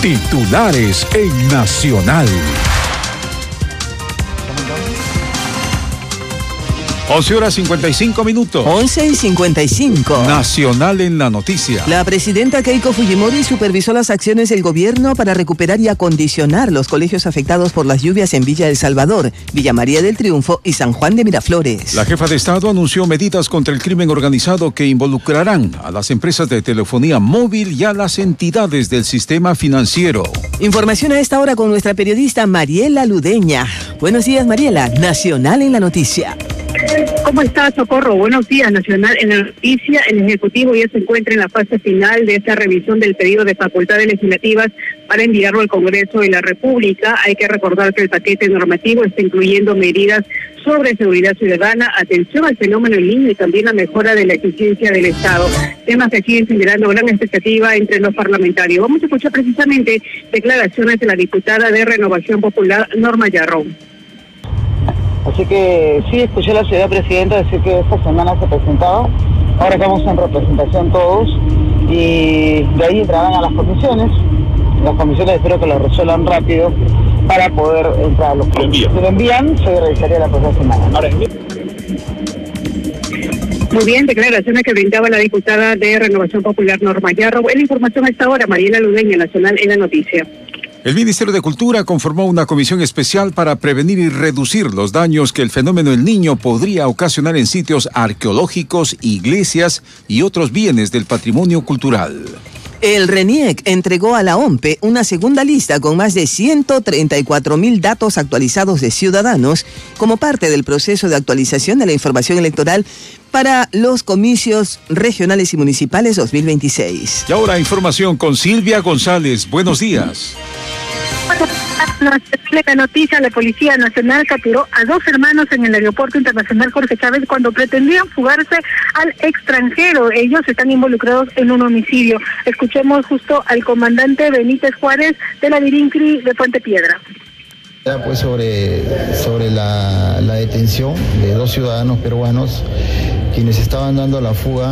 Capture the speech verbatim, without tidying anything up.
Titulares en Nacional. once horas cincuenta y cinco minutos. once y cincuenta y cinco. Nacional en la noticia. La presidenta Keiko Fujimori supervisó las acciones del gobierno para recuperar y acondicionar los colegios afectados por las lluvias en Villa El Salvador, Villa María del Triunfo y San Juan de Miraflores. La jefa de Estado anunció medidas contra el crimen organizado que involucrarán a las empresas de telefonía móvil y a las entidades del sistema financiero. Información a esta hora con nuestra periodista Mariela Ludeña. Buenos días, Mariela. Nacional en la noticia. ¿Cómo está, Socorro? Buenos días, Nacional en la noticia. El Ejecutivo ya se encuentra en la fase final de esta revisión del pedido de facultades legislativas para enviarlo al Congreso de la República. Hay que recordar que el paquete normativo está incluyendo medidas sobre seguridad ciudadana, atención al fenómeno del niño y también la mejora de la eficiencia del Estado. Temas que siguen generando gran expectativa entre los parlamentarios. Vamos a escuchar precisamente declaraciones de la diputada de Renovación Popular, Norma Yarrón. Así que sí, escuché a la señora presidenta decir que esta semana se presentaba, ahora estamos en representación todos, y de ahí entrarán a las comisiones, las comisiones espero que lo resuelvan rápido para poder entrar a los comisiones. Si lo envían, se revisaría la próxima semana. Ahora, muy bien, declaraciones que brindaba la diputada de Renovación Popular, Norma Yarro. En la información a esta hora, Mariela Ludeña, Nacional en la noticia. El Ministerio de Cultura conformó una comisión especial para prevenir y reducir los daños que el fenómeno del Niño podría ocasionar en sitios arqueológicos, iglesias y otros bienes del patrimonio cultural. El RENIEC entregó a la O M P E una segunda lista con más de ciento treinta y cuatro mil datos actualizados de ciudadanos como parte del proceso de actualización de la información electoral para los comicios regionales y municipales dos mil veintiséis. Y ahora información con Silvia González. Buenos días. La noticia, la Policía Nacional capturó a dos hermanos en el Aeropuerto Internacional Jorge Chávez cuando pretendían fugarse al extranjero. Ellos están involucrados en un homicidio. Escuchemos justo al comandante Benítez Juárez de la Virincri de Puente Piedra. Pues sobre, sobre la, la detención de dos ciudadanos peruanos quienes estaban dando la fuga